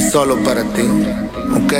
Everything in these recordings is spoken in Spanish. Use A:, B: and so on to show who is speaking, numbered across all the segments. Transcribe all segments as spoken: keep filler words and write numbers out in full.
A: Solo para ti, ok.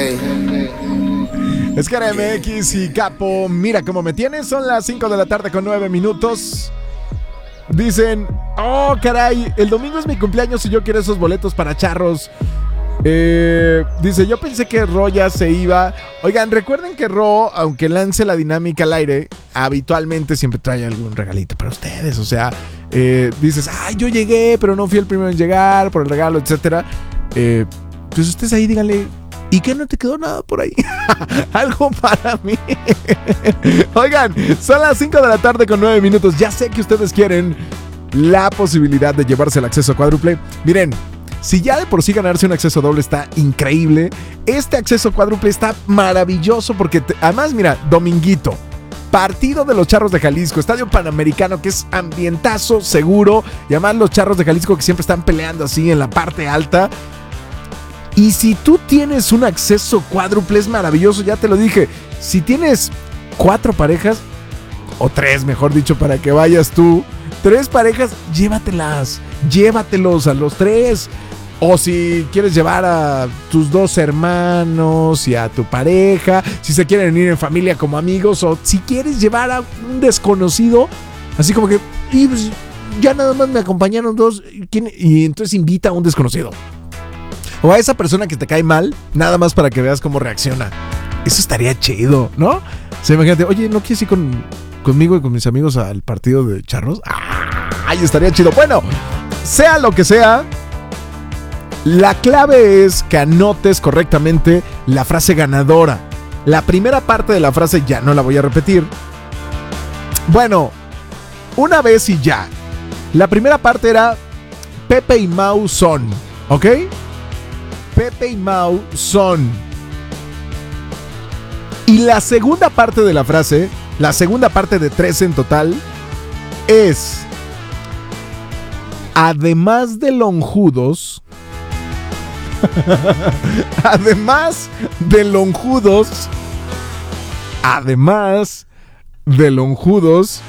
B: Escara M X y Capo, mira cómo me tienes. Son las cinco de la tarde con nueve minutos. Dicen, oh caray, el domingo es mi cumpleaños y yo quiero esos boletos para charros. Eh, dice, yo pensé que Ro ya se iba. Oigan, recuerden que Ro, aunque lance la dinámica al aire, habitualmente siempre trae algún regalito para ustedes. O sea, eh, dices, ay, yo llegué, pero no fui el primero en llegar por el regalo, etcétera. Eh, pues ustedes ahí díganle, ¿y qué no te quedó nada por ahí? Algo para mí. Oigan, son las cinco de la tarde con nueve minutos. Ya sé que ustedes quieren la posibilidad de llevarse el acceso cuádruple. Miren, si ya de por sí ganarse un acceso doble está increíble, este acceso cuádruple está maravilloso porque te, además, mira, dominguito, partido de los Charros de Jalisco, Estadio Panamericano, que es ambientazo seguro, y además los Charros de Jalisco que siempre están peleando así en la parte alta. Y si tú tienes un acceso cuádruple es maravilloso, ya te lo dije. Si tienes cuatro parejas, o tres mejor dicho, para que vayas tú, tres parejas, llévatelas, llévatelos a los tres. O si quieres llevar a tus dos hermanos y a tu pareja, si se quieren ir en familia como amigos, o si quieres llevar a un desconocido, así como que, y pues, ya nada más me acompañaron dos, ¿quién? Y entonces invita a un desconocido. O a esa persona que te cae mal, nada más para que veas cómo reacciona. Eso estaría chido, ¿no? O sea, imagínate, oye, ¿no quieres ir con, conmigo y con mis amigos al partido de charros? ¡Ay, estaría chido! Bueno, sea lo que sea, la clave es que anotes correctamente la frase ganadora. La primera parte de la frase ya no la voy a repetir. Bueno, una vez y ya. La primera parte era Pepe y Mau son, ¿ok? Pepe y Mau son. Y la segunda parte de la frase, la segunda parte de tres en total, es: además de lonjudos, además de lonjudos, además de lonjudos,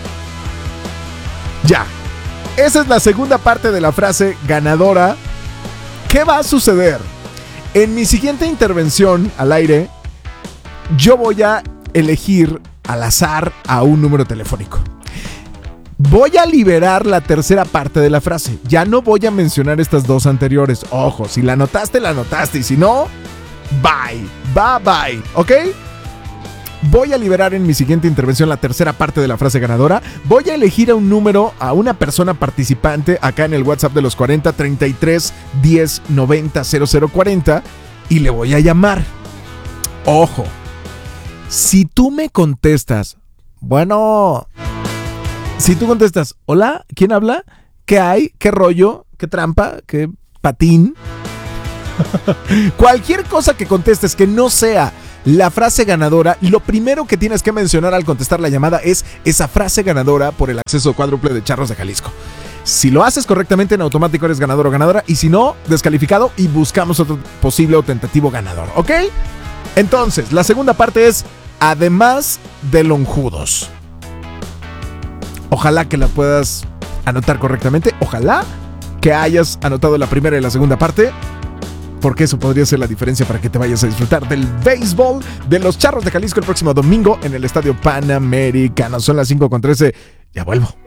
B: ya. Esa es la segunda parte de la frase ganadora. ¿Qué va a suceder? En mi siguiente intervención al aire, yo voy a elegir al azar a un número telefónico. Voy a liberar la tercera parte de la frase. Ya no voy a mencionar estas dos anteriores. Ojo, si la anotaste, la anotaste. Y si no, bye. Bye, bye. ¿Ok? Voy a liberar en mi siguiente intervención la tercera parte de la frase ganadora. Voy a elegir a un número, a una persona participante acá en el WhatsApp de los cuarenta, treinta y tres, diez, noventa, cero cero cuarenta y le voy a llamar. Ojo, si tú me contestas, bueno, si tú contestas, hola, ¿quién habla? ¿Qué hay? ¿Qué rollo? ¿Qué trampa? ¿Qué patín? Cualquier cosa que contestes que no sea la frase ganadora, lo primero que tienes que mencionar al contestar la llamada es esa frase ganadora por el acceso cuádruple de Charros de Jalisco. Si lo haces correctamente, en automático eres ganador o ganadora, y si no, descalificado y buscamos otro posible o tentativo ganador, ¿ok? Entonces, la segunda parte es además de lonjudos. Ojalá que la puedas anotar correctamente, ojalá que hayas anotado la primera y la segunda parte, porque eso podría ser la diferencia para que te vayas a disfrutar del béisbol de los Charros de Jalisco el próximo domingo en el Estadio Panamericano. Son las cinco con trece. Ya vuelvo.